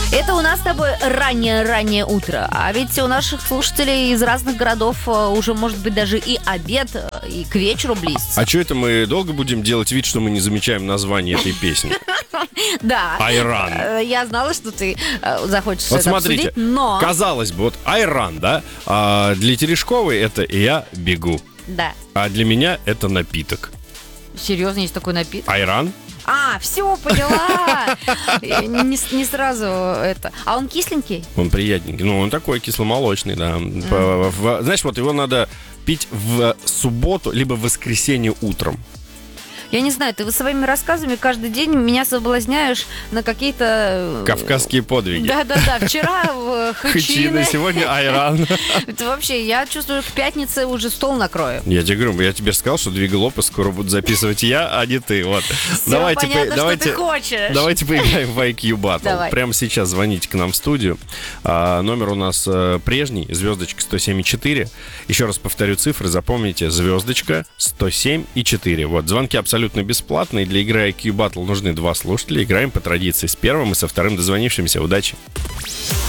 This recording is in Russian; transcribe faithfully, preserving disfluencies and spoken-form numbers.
Это у нас с тобой раннее-раннее утро. А ведь у наших слушателей из разных городов уже, может быть, даже и обед, и к вечеру близится. А что это мы долго будем делать вид, что мы не замечаем название этой песни? Да. Айран. Я знала, что ты захочешь Вот это смотрите, обсудить, но... казалось бы, вот Айран, да? А для Терешковой это «Я бегу». Да. А для меня это напиток. Серьезно, есть такой напиток? Айран? А, все, поняла. Не, не сразу это. А он кисленький? Он приятненький. Ну, он такой кисломолочный, да. Mm. В, знаешь, вот его надо пить в субботу, либо в воскресенье утром. Я не знаю, ты своими рассказами каждый день меня соблазняешь на какие-то... Кавказские подвиги. Да-да-да, вчера в Хычино. Сегодня Айран. Это вообще, я чувствую, к пятнице уже стол накрою. Я тебе говорю, я тебе сказал, что две глопы скоро буду записывать я, а не ты. Вот. Все давайте понятно, по, давайте, что ты хочешь. Давайте поиграем в ай кью Battle. Давай. Прямо сейчас звоните к нам в студию. А, номер у нас а, прежний, звездочка сто семь и четыре. Еще раз повторю цифры, запомните, звездочка сто семь и четыре. Вот, звонки абсолютно абсолютно бесплатный. Для игры ай кью Battle нужны два слушателя. Играем по традиции с первым и со вторым дозвонившимся. Удачи!